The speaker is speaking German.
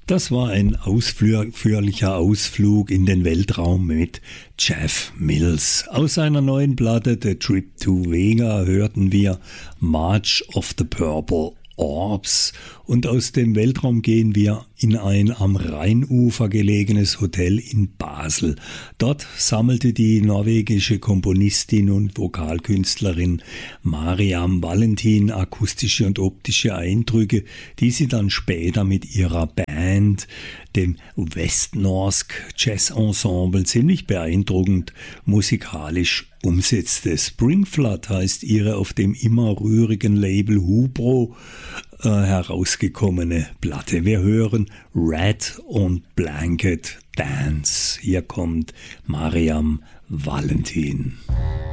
Das war ein ausführlicher Ausflug in den Weltraum mit Jeff Mills. Aus seiner neuen Platte The Trip to Vega hörten wir March of the Purple Orbs, und aus dem Weltraum gehen wir in ein am Rheinufer gelegenes Hotel in Basel. Dort sammelte die norwegische Komponistin und Vokalkünstlerin Mariam Valentin akustische und optische Eindrücke, die sie dann später mit ihrer Band, dem Westnorsk Jazz Ensemble, ziemlich beeindruckend musikalisch umsetzte. Spring Flood heißt ihre auf dem immer rührigen Label Hubro herausgekommene Platte. Wir hören Red und Blanket Dance. Hier kommt Mariam Valentin.